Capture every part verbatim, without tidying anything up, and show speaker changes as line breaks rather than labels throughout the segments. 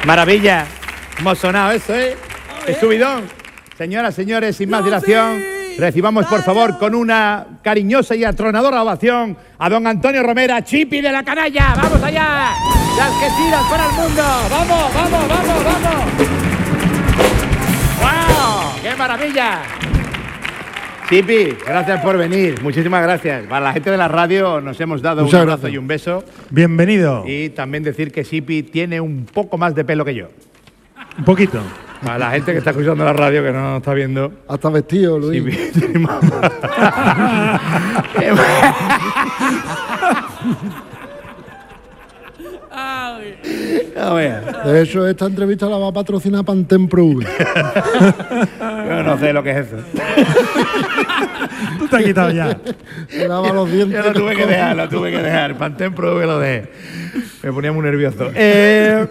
Maravilla. Hemos sonado eso, ¿eh? ¡Qué subidón! Señoras, señores, sin más dilación, recibamos por favor con una cariñosa y atronadora ovación a don Antonio Romera, Chipi de la Canalla. ¡Vamos allá! ¡Las que tiran para el mundo! ¡Vamos, vamos, vamos, vamos! ¡Wow! ¡Qué maravilla! Chipi, gracias por venir. Muchísimas gracias. Para la gente de la radio nos hemos dado Muchas un abrazo gracias. y un beso.
Bienvenido.
Y también decir que Chipi tiene un poco más de pelo que yo.
Un poquito.
Para la gente que está escuchando la radio, que no está viendo.
Hasta vestido, Luis.
Sí, no,
de hecho, esta entrevista la va a patrocinar Pantene Pro V.
Yo no sé lo que es eso.
Tú te has quitado ya.
Me lava los dientes.
Yo lo tuve que dejar, lo tuve que dejar. Pantene Pro V lo dejé. Me ponía muy nervioso. Eh...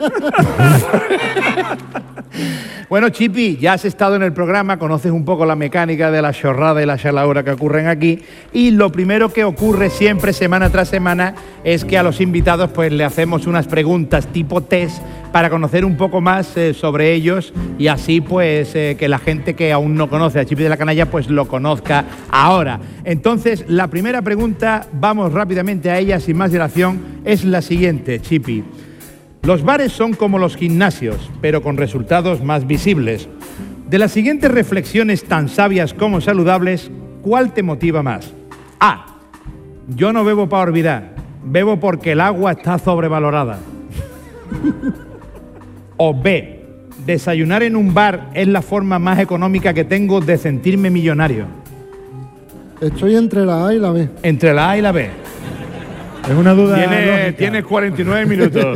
Bueno, Chipi, ya has estado en el programa, conoces un poco la mecánica de la chorrada y la chalaura que ocurren aquí, y lo primero que ocurre siempre, semana tras semana, es que a los invitados pues le hacemos unas preguntas tipo test para conocer un poco más eh, sobre ellos, y así pues eh, que la gente que aún no conoce a Chipi de la Canalla pues lo conozca ahora. Entonces, la primera pregunta, vamos rápidamente a ella sin más dilación, es la siguiente, Chipi. Los bares son como los gimnasios, pero con resultados más visibles. De las siguientes reflexiones tan sabias como saludables, ¿cuál te motiva más? A. Yo no bebo para olvidar, bebo porque el agua está sobrevalorada. O B. Desayunar en un bar es la forma más económica que tengo de sentirme millonario.
Estoy entre la A y la B.
Entre la A y la B.
Es una duda.
Tienes, tienes cuarenta y nueve minutos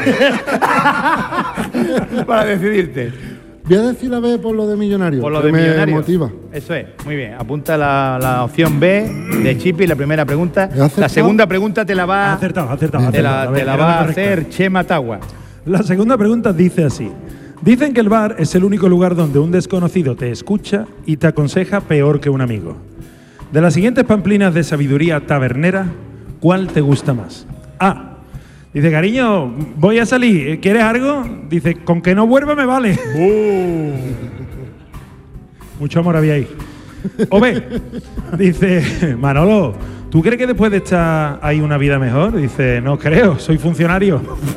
para decidirte.
Voy a decir la B por lo de millonario.
Por lo de
me
millonario.
motiva.
Eso es, muy bien. Apunta la, la opción B de Chipi, la primera pregunta. La segunda pregunta te la va,
has acertado, has acertado,
te la,
acertado.
te la va a hacer Chema Tagua.
La segunda pregunta dice así. Dicen que el bar es el único lugar donde un desconocido te escucha y te aconseja peor que un amigo. De las siguientes pamplinas de sabiduría tabernera, ¿cuál te gusta más? A. Dice, cariño, voy a salir, ¿quieres algo? Dice, con que no vuelva me vale. Uh. Mucho amor había ahí. O B. Dice, Manolo, ¿tú crees que después de estar hay una vida mejor? Dice, no creo, soy funcionario.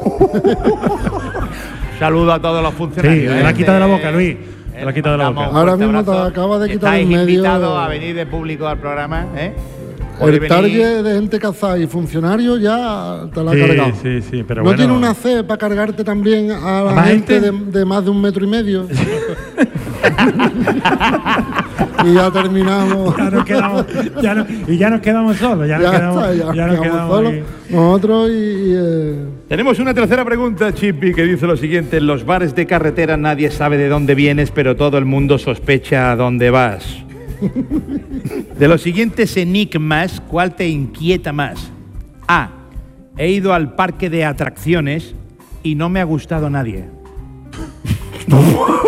Saludo a todos los funcionarios.
Sí, me la quita de la boca, Luis. Me la quita de la boca.
Ahora mismo te acaba de quitar el medio.
Estáis invitados a venir de público al programa, ¿eh?
El target de gente casada y funcionarios ya te la ha
sí,
cargado.
Sí, sí, pero
¿No
bueno.
tiene una C para cargarte también a la gente, gente? De, de más de un metro y medio? Y ya terminamos.
Ya nos quedamos, ya no, y ya nos quedamos solos. Ya,
ya
nos quedamos,
está, ya,
ya
nos
nos
quedamos
quedamos
solos.
ahí.
Nosotros y... y eh...
Tenemos una tercera pregunta, Chipi, que dice lo siguiente. En los bares de carretera nadie sabe de dónde vienes, pero todo el mundo sospecha a dónde vas. De los siguientes enigmas, ¿cuál te inquieta más? A. He ido al parque de atracciones y no me ha gustado nadie. No,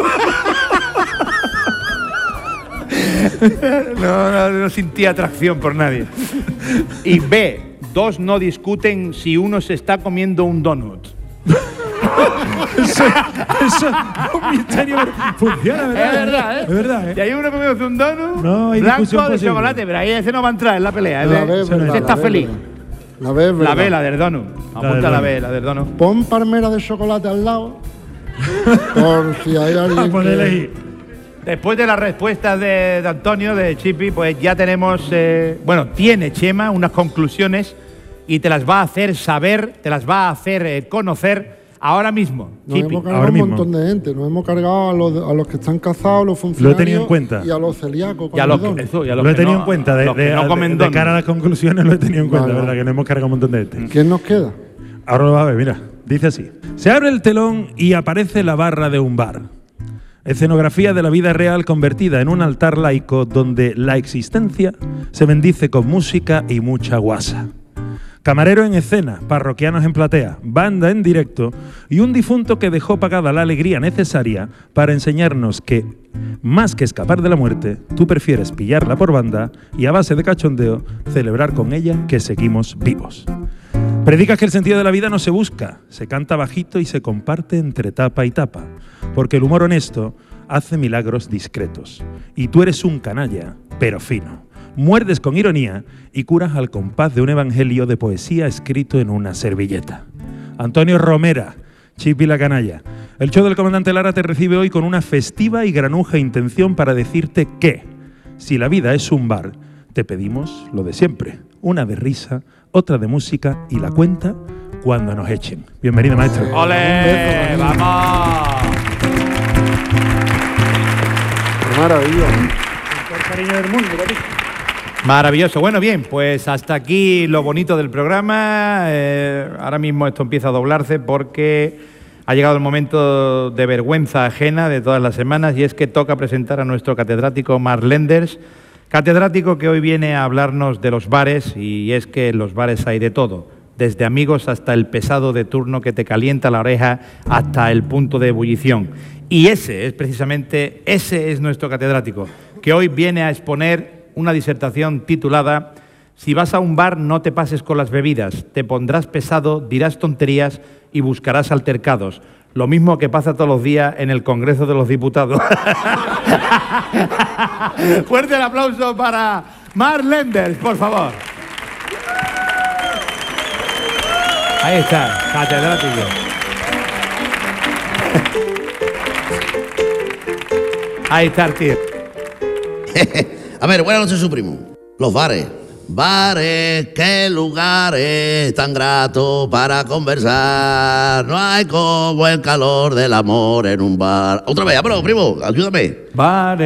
no, no sentí atracción por nadie. Y B. Dos no discuten si uno se está comiendo un donut.
Eso, eso es un misterio. Funciona, ¿verdad?
Es verdad, ¿eh?
Es verdad, ¿eh?
Si hay uno comiendo un donut
no, hay
blanco
discusión
de
posible.
chocolate, pero ahí ese no va a entrar en la pelea.
La B,
ese
verdad,
está
la
feliz.
B, la B,
La B, la del donut. Apunta la B, la del donut.
Pon palmera de chocolate al lado. Por si hay alguien que...
Después de las respuestas de, de Antonio, de Chipi, pues ya tenemos, eh, bueno, tiene Chema unas conclusiones y te las va a hacer saber, te las va a hacer eh, conocer ahora mismo.
Nos
Chipi.
hemos cargado
Ahora
un
mismo.
montón de gente, nos hemos cargado a los, a los que están casados, los funcionarios.
Lo he tenido en cuenta.
Y a los celíacos.
Ya lo, eso, ya
Lo
que
he tenido
no,
en cuenta. De,
los que
de,
no
de,
comen
de
donut.
cara a las conclusiones lo he tenido en cuenta,
Vale,
¿verdad?
vale.
Que nos hemos cargado un montón de gente.
¿Quién nos queda?
Ahora lo vas a ver, mira. Dice así. Se abre el telón y aparece la barra de un bar. Escenografía de la vida real convertida en un altar laico donde la existencia se bendice con música y mucha guasa. Camarero en escena, parroquianos en platea, banda en directo y un difunto que dejó pagada la alegría necesaria para enseñarnos que, más que escapar de la muerte, tú prefieres pillarla por banda y a base de cachondeo celebrar con ella que seguimos vivos. Predicas que el sentido de la vida no se busca, se canta bajito y se comparte entre tapa y tapa, porque el humor honesto hace milagros discretos. Y tú eres un canalla, pero fino. Muerdes con ironía y curas al compás de un evangelio de poesía escrito en una servilleta. Antonio Romera, Chipi la canalla. El show del comandante Lara te recibe hoy con una festiva y granuja intención para decirte que, si la vida es un bar, te pedimos lo de siempre. Una de risa, otra de música y la cuenta cuando nos echen. Bienvenido, maestro.
¡Ole! ¡Vamos!
Qué maravilla.
El cariño del mundo,
Maravilloso. Bueno, bien, pues hasta aquí lo bonito del programa. Eh, ahora mismo esto empieza a doblarse porque ha llegado el momento de vergüenza ajena de todas las semanas y es que toca presentar a nuestro catedrático Mark Lenders, catedrático que hoy viene a hablarnos de los bares, y es que en los bares hay de todo, desde amigos hasta el pesado de turno que te calienta la oreja hasta el punto de ebullición. Y ese es precisamente, ese es nuestro catedrático, que hoy viene a exponer una disertación titulada «Si vas a un bar no te pases con las bebidas, te pondrás pesado, dirás tonterías y buscarás altercados». Lo mismo que pasa todos los días en el Congreso de los Diputados. Fuerte el aplauso para Mark Lenders, por favor. Ahí está, catedrático. Ahí está el tío.
A ver, buenas noches, su primo. Los bares. Bares, qué lugares tan gratos para conversar. No hay como el calor del amor en un bar. Otra vez, vámonos, primo, ayúdame.
Bares.